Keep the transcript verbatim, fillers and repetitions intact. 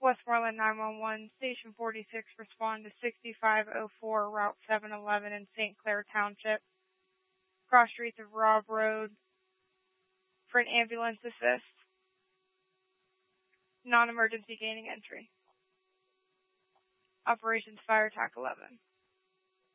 Westmoreland nine one one, Station forty-six, respond to sixty-five oh four, Route seven eleven in Saint Clair Township, cross streets of Robb Road, for an ambulance assist. Non-emergency gaining entry. Operations Fire Tac eleven.